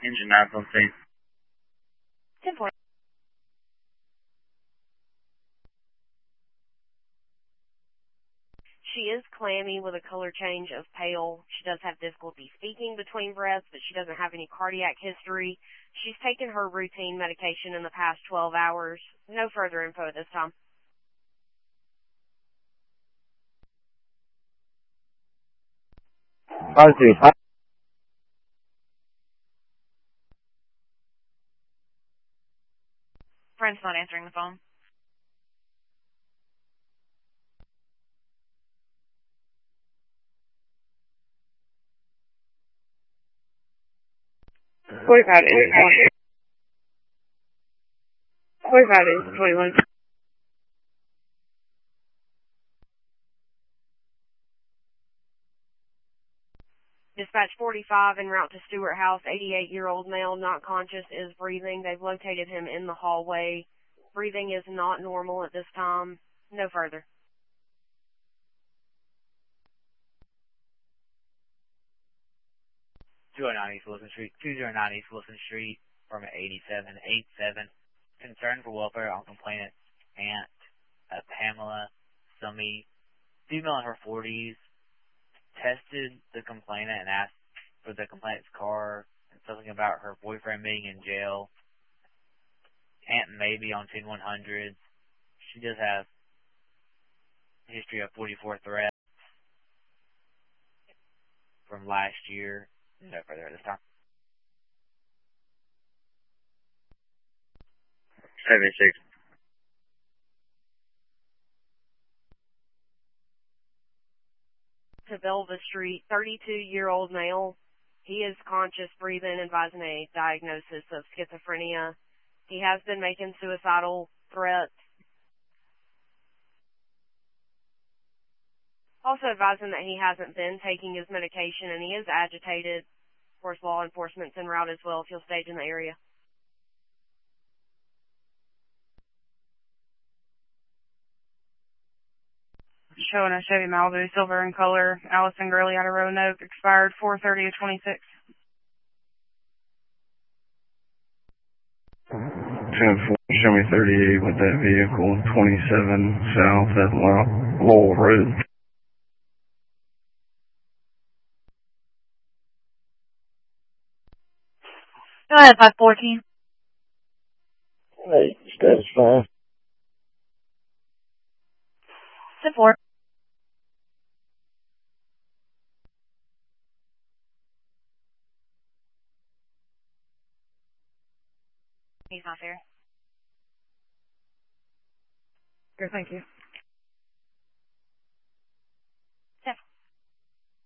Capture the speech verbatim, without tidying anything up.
Engine nine on scene. ten four. She is clammy with a color change of pale. She does have difficulty speaking between breaths, but she doesn't have any cardiac history. She's taken her routine medication in the past twelve hours. No further info at this time. Positive. Friend's not answering the phone. forty-five days. forty-five days, twenty-one. Dispatch forty-five en route to Stewart House, eighty-eight-year-old male, not conscious, is breathing. They've located him in the hallway. Breathing is not normal at this time. No further. two oh nine East Wilson Street, two oh nine East Wilson Street, from eighty-seven eighty-seven. Concern for welfare on complainant aunt, uh, Pamela Summy, female in her forties, tested the complainant and asked for the complainant's car and something about her boyfriend being in jail. Aunt maybe on ten one hundred. She does have a history of forty-four threats from last year. No further at this time. seventy-six. To Belva Street, thirty-two-year-old male. He is conscious, breathing, advising a diagnosis of schizophrenia. He has been making suicidal threats. Also advising that he hasn't been taking his medication and he is agitated. Of course, law enforcement's en route as well if you'll stage in the area. Showing a Chevy Malibu, silver in color, Allison Gurley out of Roanoke, expired four thirty of twenty-six. ten four, show me thirty-eight with that vehicle, twenty-seven south at Lowell Road. Go ahead, five fourteen. Hey, status five. ten four. He's not there. Good, thank you.